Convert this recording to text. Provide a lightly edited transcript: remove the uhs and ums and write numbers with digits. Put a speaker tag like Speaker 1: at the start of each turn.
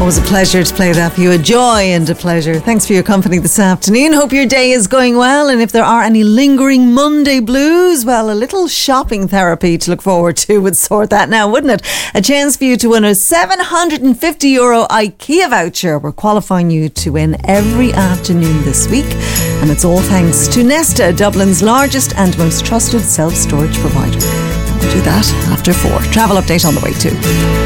Speaker 1: Always a pleasure to play that for you. A joy and a pleasure. Thanks for your company this afternoon. Hope your day is going well. And if there are any lingering Monday blues, well, a little shopping therapy to look forward to would sort that now, wouldn't it? A chance for you to win a €750 IKEA voucher. We're qualifying you to win every afternoon this week. And it's all thanks to Nesta, Dublin's largest and most trusted self-storage provider. We'll do that after 4. Travel update on the way too.